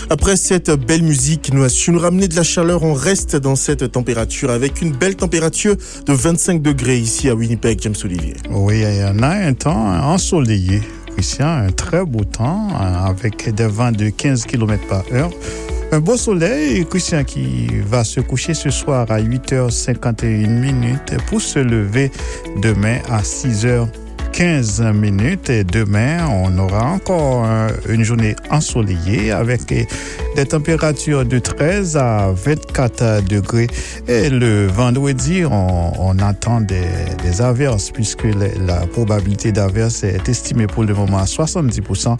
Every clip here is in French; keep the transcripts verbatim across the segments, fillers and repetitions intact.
Après cette belle musique qui nous a su nous ramener de la chaleur, on reste dans cette température avec une belle température de vingt-cinq degrés ici à Winnipeg, James Olivier. Oui, il y en a un temps ensoleillé, Christian, un très beau temps avec des vents de quinze kilomètres par heure. Un beau soleil, Christian, qui va se coucher ce soir à huit heures cinquante et une minutes pour se lever demain à six heures quinze minutes. Et demain, on aura encore une journée ensoleillée avec des températures de treize à vingt-quatre degrés. Et le vendredi, on, on attend des, des averses puisque les, la probabilité d'averse est estimée pour le moment à soixante-dix pour cent.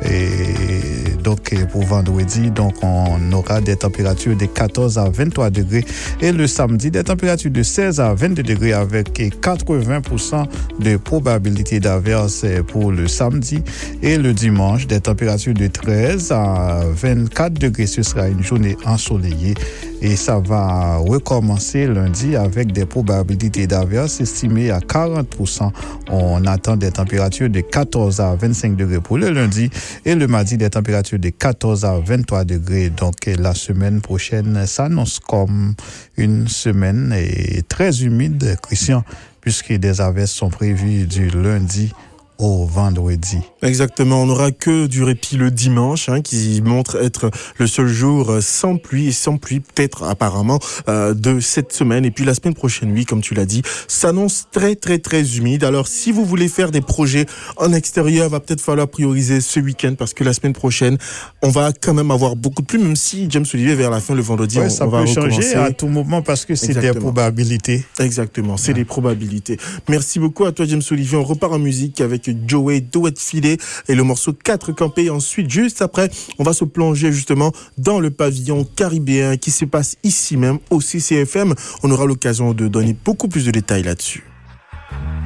Et donc, pour vendredi, donc, on aura des températures de quatorze à vingt-trois degrés. Et le samedi, des températures de seize à vingt-deux degrés avec quatre-vingts pour cent de probabilité d'averse pour le samedi. Et le dimanche, des températures de treize à vingt-quatre degrés. Ce sera une journée ensoleillée. Et ça va recommencer lundi avec des probabilités d'averse estimées à quarante pour cent. On attend des températures de quatorze à vingt-cinq degrés pour le lundi. Et le mardi, des températures de quatorze à vingt-trois degrés. Donc, la semaine prochaine s'annonce comme une semaine très humide, Christian, puisque des averses sont prévues du lundi au vendredi. Exactement, on n'aura que du répit le dimanche, hein, qui montre être le seul jour sans pluie, et sans pluie peut-être apparemment euh, de cette semaine. Et puis la semaine prochaine, oui, comme tu l'as dit, s'annonce très très très humide. Alors si vous voulez faire des projets en extérieur, va peut-être falloir prioriser ce week-end parce que la semaine prochaine, on va quand même avoir beaucoup de pluie, même si James Olivier vers la fin le vendredi, ouais, on, ça on va peut recommencer. changer à tout moment parce que c'est Exactement. Des probabilités. Exactement, c'est ouais. des probabilités. Merci beaucoup à toi James Olivier. On repart en musique avec Joey Douet Filet et le morceau quatre campés. Ensuite, juste après, on va se plonger justement dans le pavillon caribéen qui se passe ici même au C C F M. On aura l'occasion de donner beaucoup plus de détails là-dessus.